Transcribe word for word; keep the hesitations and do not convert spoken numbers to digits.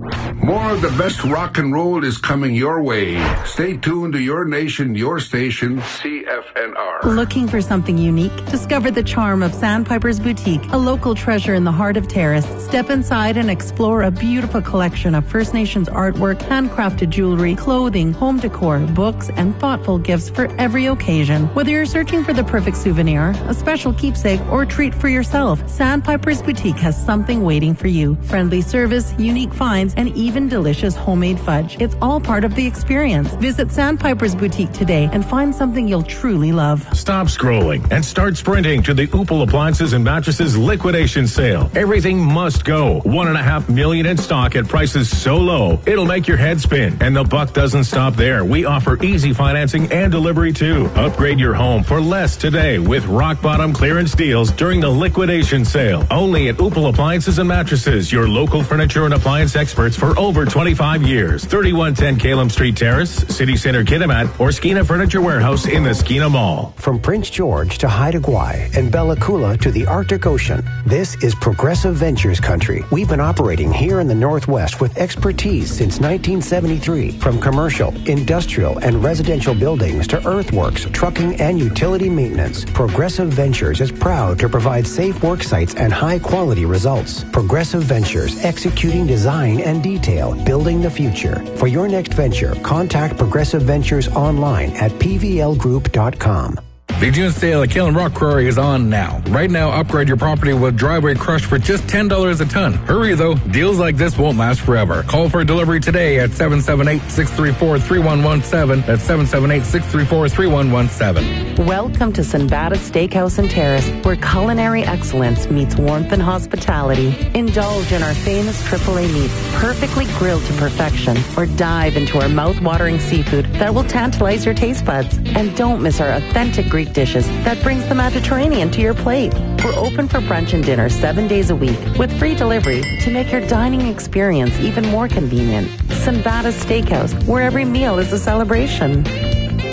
More of the best rock and roll is coming your way. Stay tuned to your nation, your station, C F N R. Looking for something unique? Discover the charm of Sandpiper's Boutique, a local treasure in the heart of Terrace. Step inside and explore a beautiful collection of First Nations artwork, handcrafted jewelry, clothing, home decor, books, and thoughtful gifts for every occasion. Whether you're searching for the perfect souvenir, a special keepsake, or treat for yourself, Sandpiper's Boutique has something waiting for you. Friendly service, unique finds, and even delicious homemade fudge. It's all part of the experience. Visit Sandpiper's Boutique today and find something you'll truly love. Stop scrolling and start sprinting to the Opal Appliances and Mattresses liquidation sale. Everything must go. One and a half million in stock at prices so low, it'll make your head spin. And the buck doesn't stop there. We offer easy financing and delivery too. Upgrade your home for less today with rock bottom clearance deals during the liquidation sale. Only at Opal Appliances and Mattresses, your local furniture and appliance experts for over twenty-five years. thirty-one ten Calum Street Terrace, City Center Kitimat, or Skeena Furniture Warehouse in the Skeena Mall. From Prince George to Haida Gwaii and Bella Coola to the Arctic Ocean, this is Progressive Ventures country. We've been operating here in the Northwest with expertise since nineteen seventy-three. From commercial, industrial, and residential buildings to earthworks, trucking, and utility maintenance, Progressive Ventures is proud to provide safe work sites and high-quality results. Progressive Ventures, executing design and detail, building the future. For your next venture, contact Progressive Ventures online at p v l group dot com. The June sale at Killen Rock Quarry is on now. Right now, upgrade your property with driveway crush for just ten dollars a ton. Hurry though, deals like this won't last forever. Call for delivery today at seven seven eight, six three four, three one one seven. That's seven seven eight, six three four, three one one seven. Welcome to Sinbada Steakhouse and Terrace, where culinary excellence meets warmth and hospitality. Indulge in our famous triple A meats, perfectly grilled to perfection, or dive into our mouth-watering seafood that will tantalize your taste buds. And don't miss our authentic Greek dishes that brings the Mediterranean to your plate. We're open for brunch and dinner seven days a week with free delivery to make your dining experience even more convenient. Sinbada Steakhouse, where every meal is a celebration.